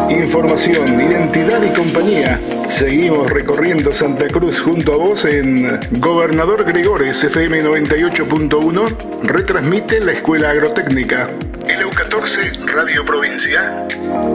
información, identidad y compañía. Seguimos recorriendo Santa Cruz junto a vos en Gobernador Gregores FM 98.1. Retransmite la Escuela Agrotécnica. El EU14 Radio Provincia.